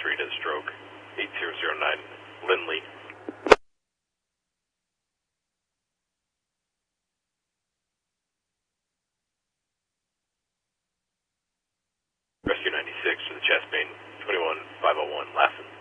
Street at stroke 8009 Lindley. Rescue 96 to the chest pain 21501 Laughlin.